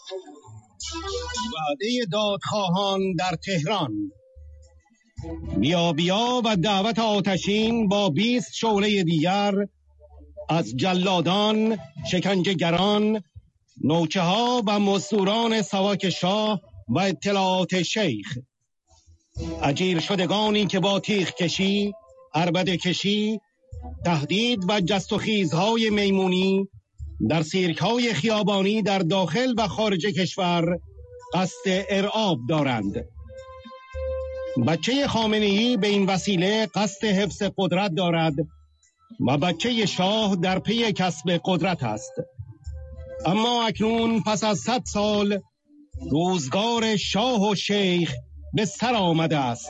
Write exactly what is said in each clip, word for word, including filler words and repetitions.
وعده دادخواهان در تهران. بیا بیا و دعوت آتشین با بیست شعله دیگر از جلادان، شکنجهگران، نوچه ها و مزدوران سواک شاه و اطلاعات شیخ. اجیر شدگانی که با تیغ کشی، عربده کشی، تهدید و جست و خیزهای میمونی در سیرک‌های خیابانی در داخل و خارج کشور قصد ارعاب دارند. بچه خامنه‌ای به این وسیله قصد حفظ قدرت دارد و بچه شاه در پی کسب قدرت است. اما اکنون پس از صد سال روزگار شاه و شیخ به سر آمده است.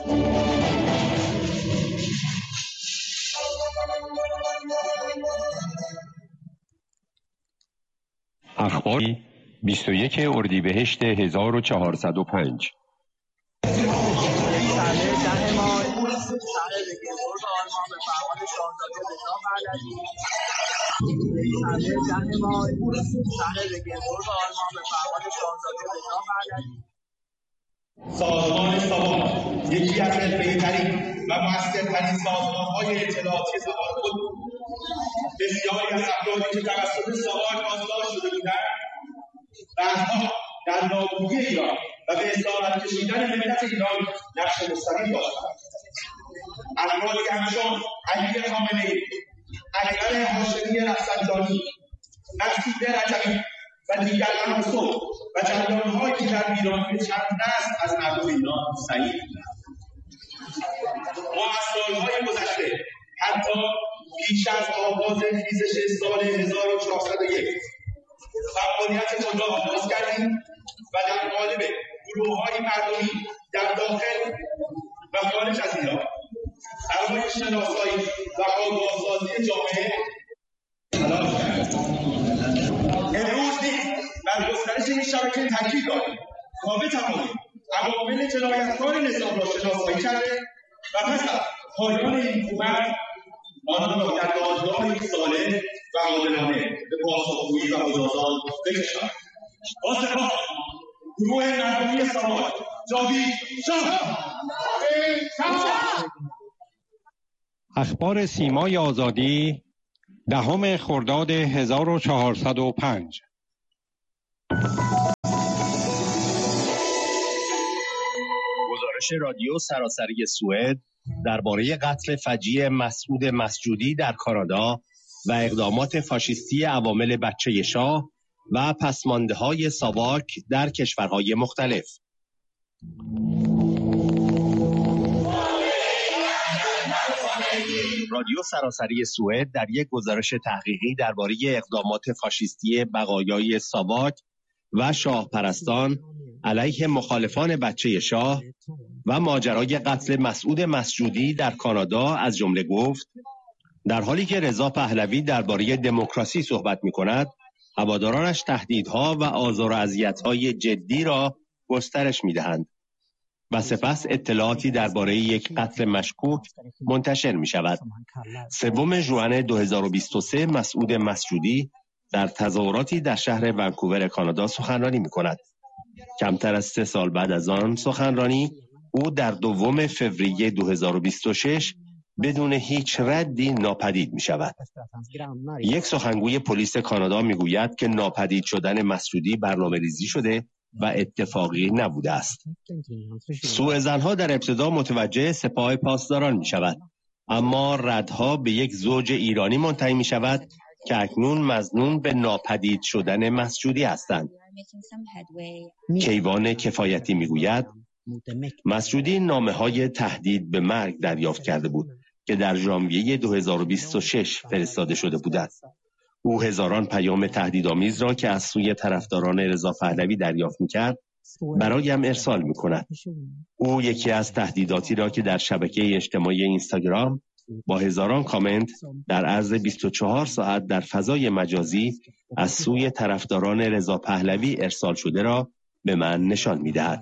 اخباری بیست و یک اردیبهشت هزار و چهارصد و پنج. سازمان ساواک یکی از حرفه‌ای‌ترین و مؤثرترین سازمان‌های اطلاعاتی زمان بود. بسیاری از افرادی که توسط ساواک بازداشت شده بودند بعدها در نابودی ایران و به اسارت کشیدن ملت ایران نقش مستقیم داشتند. افرادی همچون علی خامنه‌ای، اکبر هاشمی رفسنجانی، مسعود رجبی و دیگر عناصر و جریان‌هایی که در ایران به چند نسل از مردم ایران سعی بودند. ما از سال‌های گذشته حتی پیش از آغاز خیزش سال هزار و چهارصد و یک فعالیت خود را آغاز کردیم و در قالب گروه‌های مردمی در داخل و خارج از ایران برای شناسایی و آگاهسازی جامعه تلاش کردیم. امروز نیز بر گسترش این شبکه تاکید داریم تا بتوانیم عوامل جنایتکار نظام را شناسایی کرده و پس از پایان این حکومت آنان را در دادگاهی صالح و عادلانه به پاسخگویی و مجازات بکشانیم. با سپاس گروه مردمی ساواک جاوید شاه. اخبار سیمای آزادی دهم خرداد هزار و چهارصد و پنج. گزارش رادیو سراسری سوئد درباره قتل فجیع مسعود مسجودی در کانادا و اقدامات فاشیستی عوامل بچه شاه و پسمانده‌های ساواک در کشورهای مختلف. رادیو سراسری سوئد در یک گزارش تحقیقی درباره اقدامات فاشیستی بقایای ساواک و شاه پرستان علیه مخالفان بچه شاه و ماجرای قتل مسعود مسجودی در کانادا از جمله گفت در حالی که رضا پهلوی درباره دموکراسی صحبت می‌کند، هوادارانش تهدیدها و آزار و اذیت‌های جدی را گسترش می‌دهند و سپس اطلاعاتی درباره یک قتل مشکوک منتشر می‌شود. سوم ژوئن دو هزار و بیست و سه مسعود مسجودی در تظاهراتی در شهر ونکوور کانادا سخنرانی می‌کند. کمتر از سه سال بعد از آن سخنرانی او در دوم فوریه دو هزار و بیست و شش بدون هیچ ردی ناپدید می شود. یک سخنگوی پلیس کانادا می گوید که ناپدید شدن مسعودی برنامه ریزی شده و اتفاقی نبوده است. سوءظن‌ها در ابتدا متوجه سپاه پاسداران می شود، اما ردها به یک زوج ایرانی منتهی می شود که اکنون مظنون به ناپدید شدن مسجودی هستند. کیوان کفایتی می گوید مسجودی نامه های تهدید به مرگ دریافت کرده بود که در ژانویه دو هزار و بیست و شش فرستاده شده بودند. او هزاران پیام تهدیدآمیز را که از سوی طرفداران رضا پهلوی دریافت می‌کرد برایم ارسال می‌کند. او یکی از تهدیداتی را که در شبکه اجتماعی اینستاگرام با هزاران کامنت در عرض بیست و چهار ساعت در فضای مجازی از سوی طرفداران رضا پهلوی ارسال شده را به من نشان می‌دهد.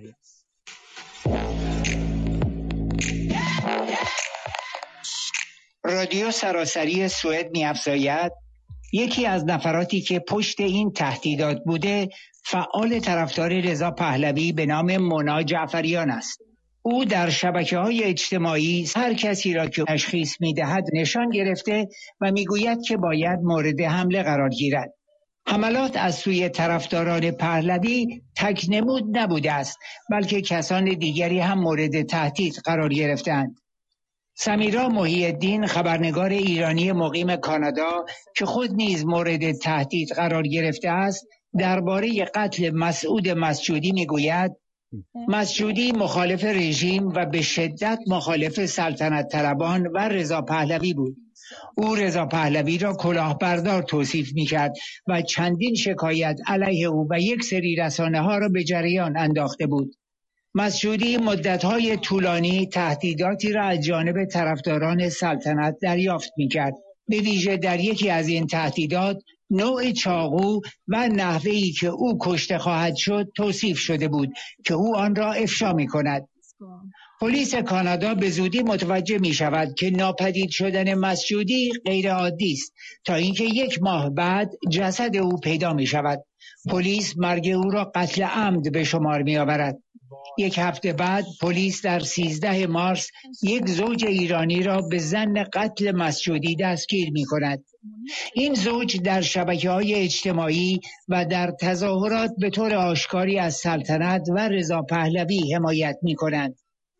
رادیو سراسری سوئد می‌افزاید یکی از نفراتی که پشت این تهدیدات بوده فعال طرفدار رضا پهلوی به نام مونا جعفریان است. او در شبکه‌های اجتماعی هر کسی را که تشخیص می‌دهد نشان گرفته و می‌گوید که باید مورد حمله قرار گیرد. حملات از سوی طرفداران پهلوی تک‌نمود نبوده است، بلکه کسان دیگری هم مورد تهدید قرار گرفتند. سمیرا محی الدین، خبرنگار ایرانی مقیم کانادا که خود نیز مورد تهدید قرار گرفته است، درباره قتل مسعود مسجودی میگوید: مسجودی مخالف رژیم و به شدت مخالف سلطنت طلبان و رضا پهلوی بود. او رضا پهلوی را کلاهبردار توصیف میکرد و چندین شکایت علیه او و یک سری رسانه ها را به جریان انداخته بود. مسجودی مدت‌های طولانی تهدیداتی را از جانب طرفداران سلطنت دریافت می‌کرد. به ویژه در یکی از این تهدیدات نوع چاقو و نحوه‌ای که او کشته خواهد شد توصیف شده بود که او آن را افشا می‌کند. پلیس کانادا به زودی متوجه می‌شود که ناپدید شدن مسجودی غیر عادی است تا اینکه یک ماه بعد جسد او پیدا می‌شود. پلیس مرگ او را قتل عمد به شمار می‌آورد. یک هفته بعد پلیس در سیزده مارس یک زوج ایرانی را به ظن قتل مسجودی دستگیر می کند. این زوج در شبکه‌های اجتماعی و در تظاهرات به طور آشکاری از سلطنت و رضا پهلوی حمایت می کنند.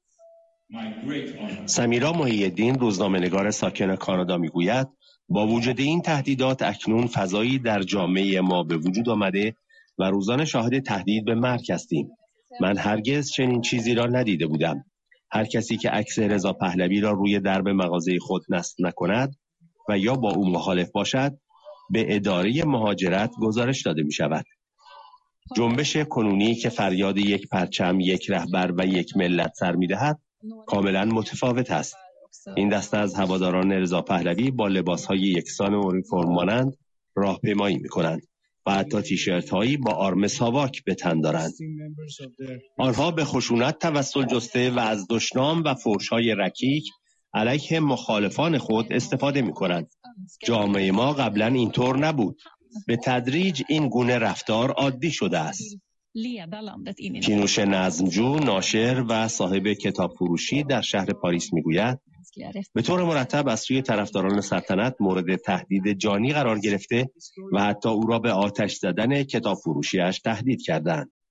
سمیرا محی الدین، روزنامه‌نگار ساکن کانادا، میگوید با وجود این تهدیدات اکنون فضایی در جامعه ما به وجود آمده و روزانه شاهد تهدید به مرگ هستیم. من هرگز چنین چیزی را ندیده بودم. هر کسی که عکس رضا پهلوی را روی درب مغازه خود نصب نکند و یا با او مخالف باشد به اداره مهاجرت گزارش داده می شود. جنبش کنونی که فریاد یک پرچم، یک رهبر و یک ملت سر می دهد کاملا متفاوت است. این دسته از هواداران رضا پهلوی با لباسهای یکسان و اونیفرم مانند راهپیمایی می کنند و حتی تیشرت هایی با آرم ساواک به تن دارند. آنها به خشونت توسل جسته و از دشنام و فحش‌های رکیک علیه مخالفان خود استفاده می کنند. جامعه ما قبلا اینطور نبود. به تدریج این گونه رفتار عادی شده است. کینوش نظمجو، ناشر و صاحب کتاب فروشی در شهر پاریس میگوید به طور مرتب از سوی طرفداران سلطنت مورد تهدید جانی قرار گرفته و حتی او را به آتش زدن کتاب فروشیش تهدید کردند.